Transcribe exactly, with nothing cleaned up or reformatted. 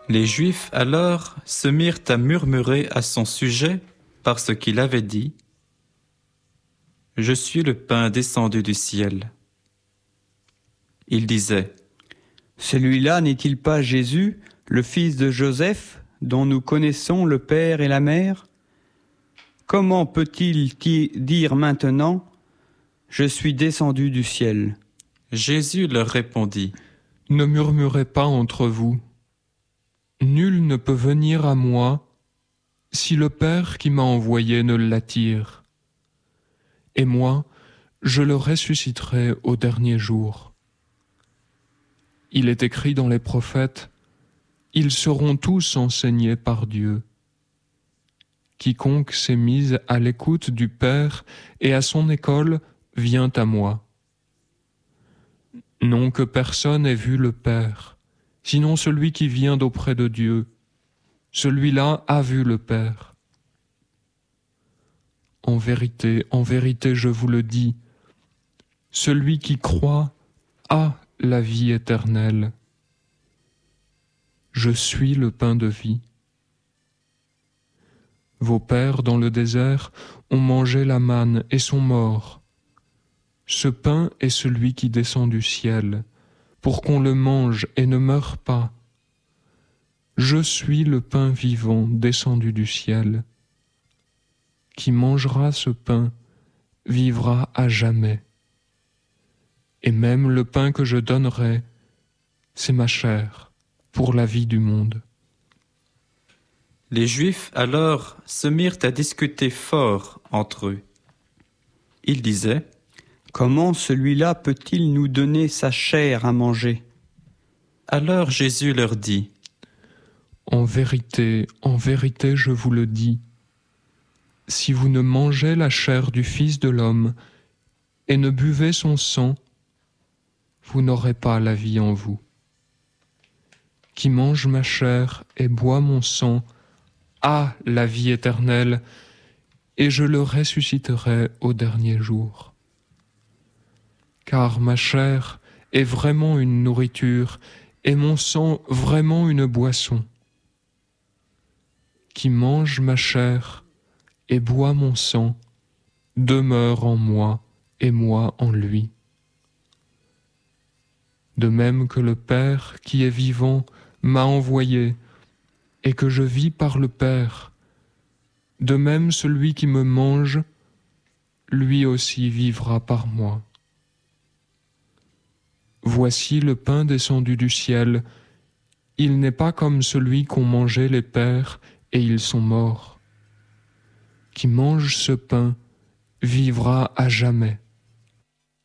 Les Juifs alors se mirent à murmurer à son sujet parce qu'il avait dit « Je suis le pain descendu du ciel ». Ils disaient « Celui-là n'est-il pas Jésus, le fils de Joseph, dont nous connaissons le père et la mère ? Comment peut-il dire maintenant « Je suis descendu du ciel » ? Jésus leur répondit « Ne murmurez pas entre vous. Nul ne peut venir à moi si le Père qui m'a envoyé ne l'attire. Et moi, je le ressusciterai au dernier jour. Il est écrit dans les prophètes, ils seront tous enseignés par Dieu. Quiconque s'est mis à l'écoute du Père et à son école vient à moi. Non que personne n'ait vu le Père, sinon celui qui vient d'auprès de Dieu. Celui-là a vu le Père. En vérité, en vérité, je vous le dis, celui qui croit a la vie éternelle. Je suis le pain de vie. Vos pères dans le désert ont mangé la manne et sont morts. Ce pain est celui qui descend du ciel, pour qu'on le mange et ne meure pas. Je suis le pain vivant descendu du ciel. Qui mangera ce pain vivra à jamais. Et même le pain que je donnerai, c'est ma chair, pour la vie du monde. » Les Juifs alors se mirent à discuter fort entre eux. Ils disaient « Comment celui-là peut-il nous donner sa chair à manger ?» Alors Jésus leur dit « En vérité, en vérité, je vous le dis, si vous ne mangez la chair du Fils de l'homme et ne buvez son sang, vous n'aurez pas la vie en vous. Qui mange ma chair et boit mon sang a la vie éternelle, et je le ressusciterai au dernier jour. Car ma chair est vraiment une nourriture, et mon sang vraiment une boisson. Qui mange ma chair et boit mon sang demeure en moi et moi en lui. De même que le Père qui est vivant m'a envoyé et que je vis par le Père, de même celui qui me mange, lui aussi vivra par moi. Voici le pain descendu du ciel, il n'est pas comme celui qu'ont mangé les pères et ils sont morts. Qui mange ce pain vivra à jamais.